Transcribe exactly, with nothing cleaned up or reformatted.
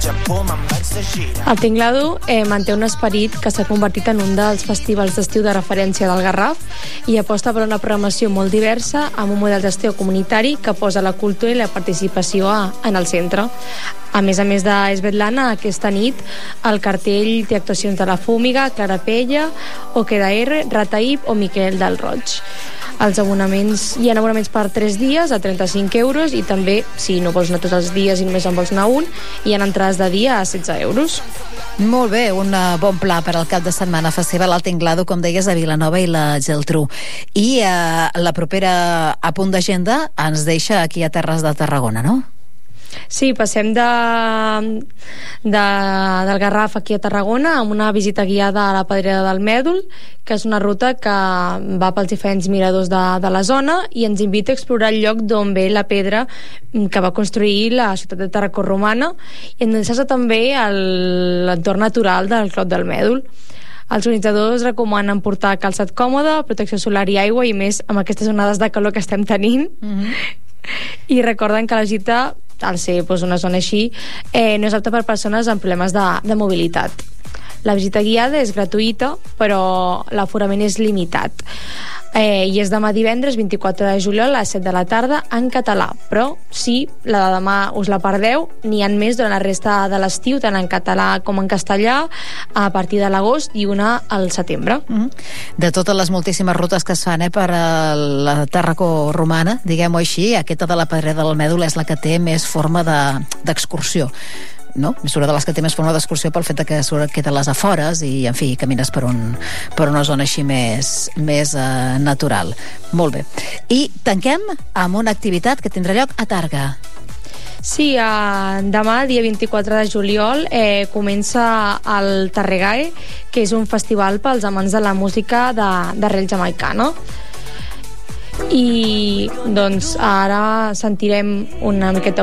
Japó me'n vaig de gira. El Tinglado eh, manté un esperit que s'ha convertit en un dels festivals d'estiu de referència del Garraf i aposta per una programació molt diversa amb un model d'estiu comunitari que posa la cultura i la participació a, en el centre. A més a més de Svetlana, aquesta nit el cartell té actuacions de La Fúmiga, Clara Pella, Oqueda R, Rataïb o Miquel del Roig. Els abonaments, hi ha abonaments per tres dies a trenta-cinc euros i també, si no vols anar tots els dies i només en vols anar un, hi ha entrades de dia a setze euros. Molt bé, un bon pla per al cap de setmana. Festival al Tinglado, com deies, a Vilanova i la Geltrú. I eh, la propera a punt d'agenda ens deixa aquí a Terres de Tarragona, no? Sí, passem de, de, del Garraf aquí a Tarragona amb una visita guiada a la Pedrera del Mèdol, que és una ruta que va pels diferents miradors de, de la zona i ens invita a explorar el lloc d'on ve la pedra que va construir la ciutat de Tarracó romana i endreçar-se també a l'entorn natural del Clot del Mèdol. Els organitzadors recomanen portar calçat còmode, protecció solar i aigua, i més amb aquestes onades de calor que estem tenint. Mm-hmm. I recorden que la gita, al ser doncs, una zona així, eh, no és apta per persones amb problemes de, de mobilitat. La visita guiada és gratuïta, però l'aforament és limitat. Eh, I és demà divendres vint-i-quatre de juliol a les set de la tarda en català, però si la de demà us la perdeu, n'hi ha més durant la resta de l'estiu, tant en català com en castellà, a partir de l'agost i una al setembre. Mm-hmm. De totes les moltíssimes rutes que es fan eh, per a la Tarracó romana, diguem-ho així, aquesta de la Pedrera del Mèdol és la que té més forma de, d'excursió. No? És una de les que té més forma d'excursió pel fet que queda a les afores i, en fi, camines per, un, per una zona així més, més eh, natural. Molt bé. I tanquem amb una activitat que tindrà lloc a Targa. Sí, eh, demà, dia vint-i-quatre de juliol, eh, comença el Tarregae, que és un festival pels amants de la música d'arrel jamaicana. I doncs ara sentirem una miqueta